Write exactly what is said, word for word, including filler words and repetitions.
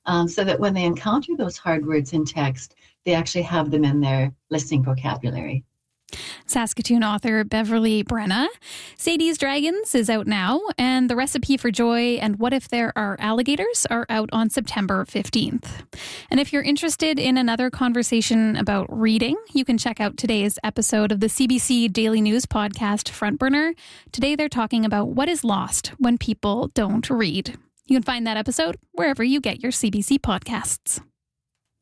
um, so that when they encounter those hard words in text, they actually have them in their listening vocabulary. Saskatoon author Beverly Brenna. Sadie's Dragons is out now, and The Recipe for Joy and What If There Are Alligators are out on September fifteenth. And if you're interested in another conversation about reading, you can check out today's episode of the C B C Daily News podcast Front Burner. Today they're talking about what is lost when people don't read. You can find that episode wherever you get your C B C podcasts.